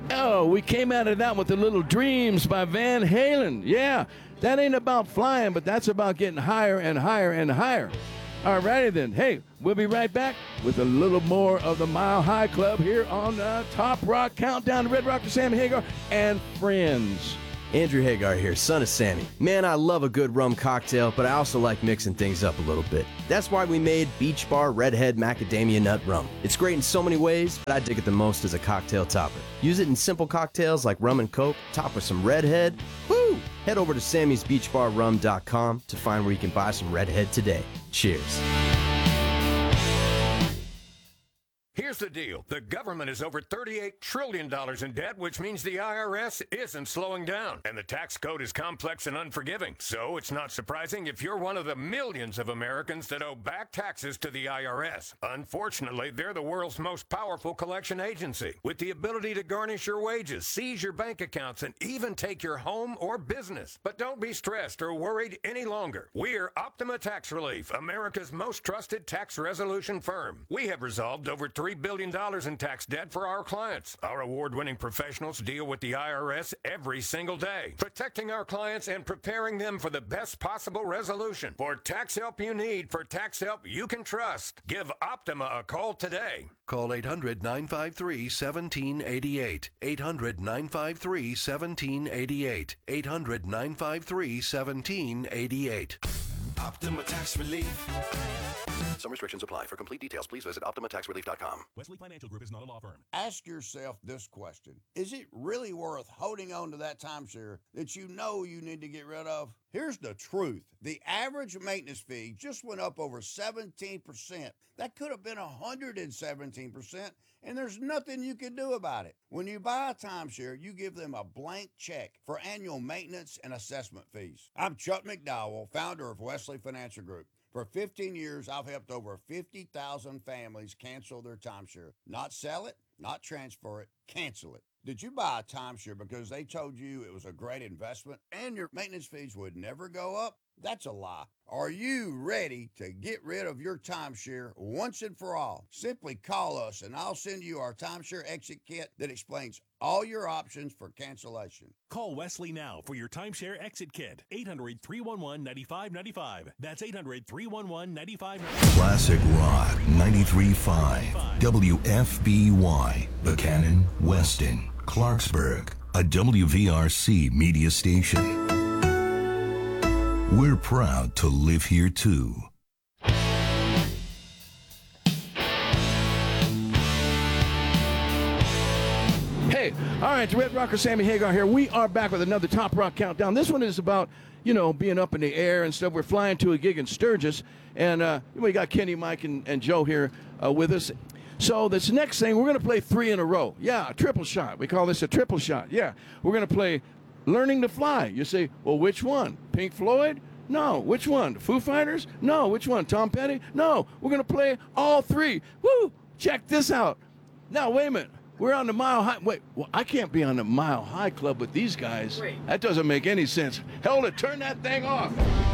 Oh, we came out of that with the Little Dreams by Van Halen. Yeah, that ain't about flying, but that's about getting higher and higher and higher. All righty then. Hey, we'll be right back with a little more of the Mile High Club here on Top Rock Countdown to Red Rocker, Sammy Hagar, and friends. Andrew Hagar here, son of Sammy. Man, I love a good rum cocktail, but I also like mixing things up a little bit. That's why we made Beach Bar Redhead Macadamia Nut Rum. It's great in so many ways, but I dig it the most as a cocktail topper. Use it in simple cocktails like rum and coke, top with some Redhead. Woo! Head over to sammysbeachbarrum.com to find where you can buy some Redhead today. Cheers. Here's the deal. The government is over $38 trillion in debt, which means the IRS isn't slowing down. And the tax code is complex and unforgiving. So it's not surprising if you're one of the millions of Americans that owe back taxes to the IRS. Unfortunately, they're the world's most powerful collection agency, with the ability to garnish your wages, seize your bank accounts, and even take your home or business. But don't be stressed or worried any longer. We're Optima Tax Relief, America's most trusted tax resolution firm. We have resolved over $3 billion in tax debt for our clients. Our award-winning professionals deal with the IRS every single day, protecting our clients and preparing them for the best possible resolution. For tax help you need, for tax help you can trust, give Optima a call today. Call 800-953-1788. 800-953-1788. 800-953-1788. Optima Tax Relief. Some restrictions apply. For complete details, please visit OptimaTaxRelief.com. Wesley Financial Group is not a law firm. Ask yourself this question. Is it really worth holding on to that timeshare that you know you need to get rid of? Here's the truth. The average maintenance fee just went up over 17%. That could have been 117%, and there's nothing you can do about it. When you buy a timeshare, you give them a blank check for annual maintenance and assessment fees. I'm Chuck McDowell, founder of Wesley Financial Group. For 15 years, I've helped over 50,000 families cancel their timeshare. Not sell it, not transfer it, cancel it. Did you buy a timeshare because they told you it was a great investment and your maintenance fees would never go up? That's a lie. Are you ready to get rid of your timeshare once and for all? Simply call us and I'll send you our timeshare exit kit that explains all your options for cancellation. Call Wesley now for your timeshare exit kit. 800-311-9595. That's 800-311-9595. Classic Rock 93.5. WFBY. Buchanan, Weston, Clarksburg. A WVRC media station. We're proud to live here too. Hey, all right, Red Rocker Sammy Hagar here. We are back with another Top Rock Countdown. This one is about, being up in the air and stuff. We're flying to a gig in Sturgis, and we got Kenny, Mike, and Joe here with us. So this next thing, we're going to play 3 in a row. Yeah, a triple shot. We call this a triple shot. Yeah, we're going to play Learning to Fly. You say, well, which one? Pink Floyd? No. Which one? Foo Fighters? No. Which one? Tom Petty? No. We're going to play all 3. Woo! Check this out. Now, wait a minute. We're on the Mile High. Wait, well, I can't be on the Mile High Club with these guys. Wait. That doesn't make any sense. Hold it. Turn that thing off.